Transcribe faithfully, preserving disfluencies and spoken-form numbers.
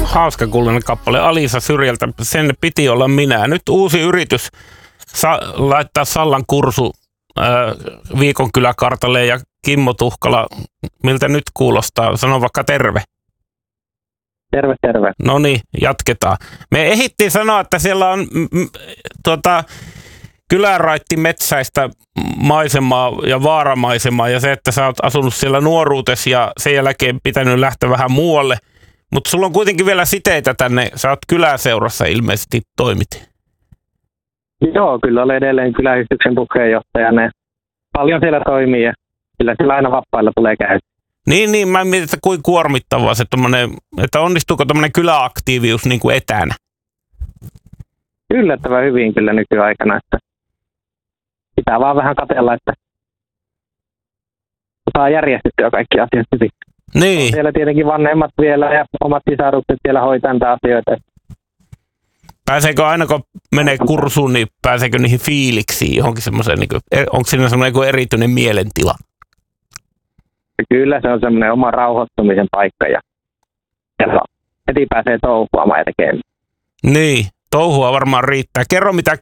hauska kuuloinen kappale Alisa Syrjältä. Sen piti olla minä. Nyt uusi yritys sa- laittaa Sallan Kursu ää, Viikon kyläkartalle ja Kimmo Tuhkala. Miltä nyt kuulostaa? Sano vaikka terve. Terve, terve. No niin, jatketaan. Me ehdittiin sanoa, että siellä on m- m- tuota, kyläraitti metsäistä maisemaa ja vaaramaisemaa ja se, että sä oot asunut siellä nuoruutesi ja sen jälkeen pitänyt lähteä vähän muualle. Mutta sulla on kuitenkin vielä siteitä tänne. Sä oot kyläseurassa ilmeisesti toimit. Joo, kyllä olen edelleen kyläyhdistyksen puheenjohtajana. Ja paljon siellä toimii ja kyllä siellä aina vapailla tulee käydä. Niin, niin. Mä mietin, että kuin kuormittavaa se tommonen, että onnistuuko tämmöinen kyläaktiivius niin kuin etänä? Yllättävän hyvin kyllä nykyaikana, että pitää vaan vähän katsella, että saa järjestettyä kaikki asiat hyvin. Niin. Siellä tietenkin vanhemmat vielä ja omat sisarukset siellä hoitaa näitä asioita. Pääseekö aina kun menee kursuun, niin pääseekö niihin fiiliksiin johonkin semmoiseen, niin kuin, onko siinä semmoinen erityinen mielentila? Kyllä se on semmoinen oma rauhoittumisen paikka ja heti pääsee touhuamaan ja tekemään. Niin, touhua varmaan riittää. Kerro mitä